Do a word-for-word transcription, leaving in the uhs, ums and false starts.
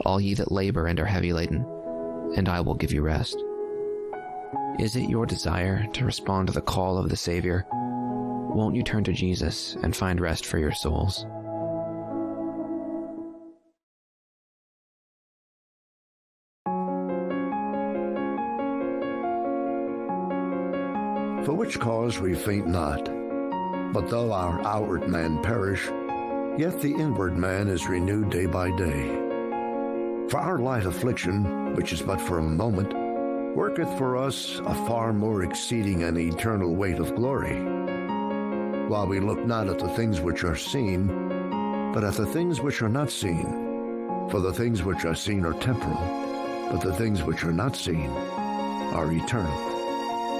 all ye that labor and are heavy laden, and I will give you rest. Is it your desire to respond to the call of the Savior? Won't you turn to Jesus and find rest for your souls? For which cause we faint not. But though our outward man perish, yet the inward man is renewed day by day. For our light affliction, which is but for a moment, worketh for us a far more exceeding and eternal weight of glory. While we look not at the things which are seen, but at the things which are not seen. For the things which are seen are temporal, but the things which are not seen are eternal.